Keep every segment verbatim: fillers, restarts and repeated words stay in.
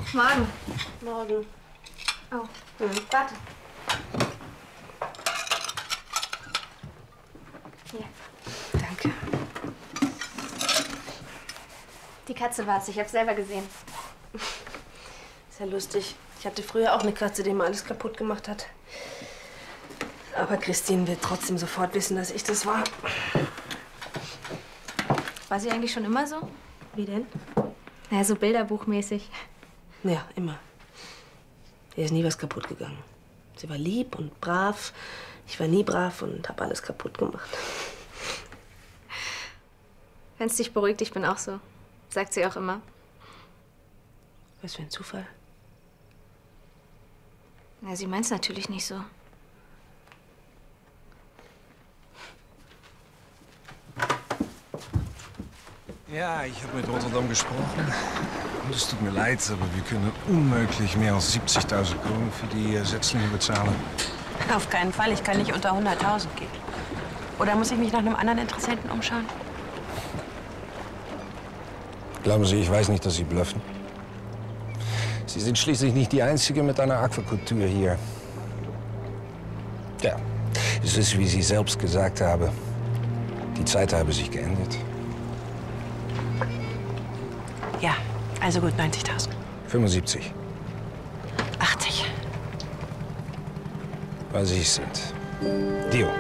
Morgen. Morgen. Oh, hm. Warte. Hier. Danke. Die Katze war's. Ich hab's selber gesehen. Ist ja lustig. Ich hatte früher auch eine Katze, die mir alles kaputt gemacht hat. Aber Christine wird trotzdem sofort wissen, dass ich das war. War sie eigentlich schon immer so? Wie denn? Naja, so bilderbuchmäßig. Ja, immer. Ihr ist nie was kaputt gegangen. Sie war lieb und brav. Ich war nie brav und habe alles kaputt gemacht. Wenn's dich beruhigt, ich bin auch so. Sagt sie auch immer. Was für ein Zufall. Na, sie meint's natürlich nicht so. Ja, ich habe mit Rotterdam gesprochen. Und es tut mir leid, aber wir können unmöglich mehr als siebzigtausend Kronen für die äh, Setzlinge bezahlen. Auf keinen Fall. Ich kann nicht unter hunderttausend gehen. Oder muss ich mich nach einem anderen Interessenten umschauen? Glauben Sie, ich weiß nicht, dass Sie bluffen? Sie sind schließlich nicht die Einzige mit einer Aquakultur hier. Ja, es ist, wie Sie selbst gesagt haben, die Zeit habe sich geändert. Ja, also gut, neunzigtausend. fünfundsiebzig. achtzig. Weil Sie es sind. Deal.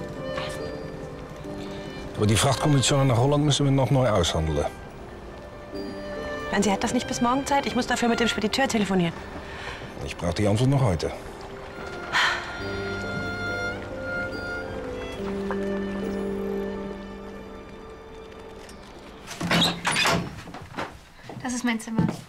Aber die Frachtkonditionen nach Holland müssen wir noch neu aushandeln. Und sie hat das nicht bis morgen Zeit? Ich muss dafür mit dem Spediteur telefonieren. Ich brauche die Antwort noch heute. Das ist mein Zimmer.